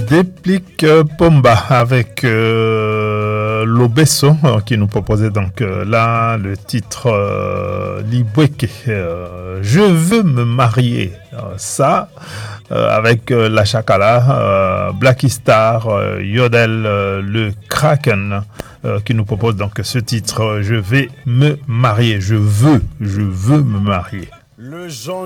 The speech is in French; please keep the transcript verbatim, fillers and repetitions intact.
Déplique Pomba avec euh, Lobesso euh, qui nous proposait donc euh, là le titre euh, Libweke, euh, je veux me marier. Euh, ça euh, avec euh, la Chakala, euh, Blacky Star, euh, Yodel, euh, le Kraken euh, qui nous propose donc ce titre euh, je vais me marier. Je veux, je veux me marier. Le Jean